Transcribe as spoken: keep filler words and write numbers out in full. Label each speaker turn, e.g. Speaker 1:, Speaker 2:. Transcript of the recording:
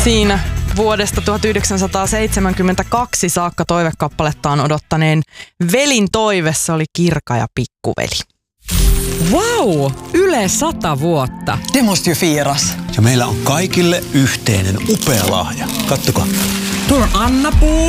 Speaker 1: Siinä vuodesta tuhatyhdeksänsataaseitsemänkymmentäkaksi saakka toivekappalettaan odottaneen velin toive, se oli Kirka ja pikkuveli.
Speaker 2: Wow! Yle sata vuotta.
Speaker 3: Det måste ju firas.
Speaker 4: Ja meillä on kaikille yhteinen upea lahja. Kattokaa.
Speaker 2: Tuo on Anna Puu.